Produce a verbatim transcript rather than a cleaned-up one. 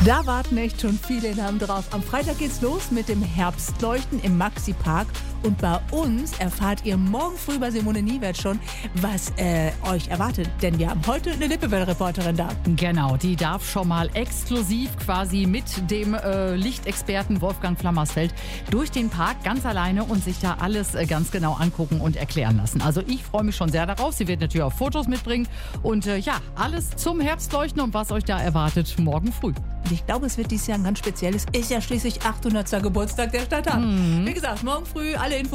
Da warten echt schon viele Namen drauf. Am Freitag geht's los mit dem Herbstleuchten im Maxi-Park. Und bei uns erfahrt ihr morgen früh bei Simone Niewert schon, was äh, euch erwartet. Denn wir haben heute eine Lippewelle-Reporterin da. Genau, die darf schon mal exklusiv quasi mit dem äh, Lichtexperten Wolfgang Flammersfeld durch den Park ganz alleine und sich da alles äh, ganz genau angucken und erklären lassen. Also ich freue mich schon sehr darauf. Sie wird natürlich auch Fotos mitbringen. Und äh, ja, alles zum Herbstleuchten und was euch da erwartet morgen früh. Und ich glaube, es wird dieses Jahr ein ganz spezielles. Ist ja schließlich achthundertster Geburtstag der Stadt. Mhm. Wie gesagt, morgen früh alle Infos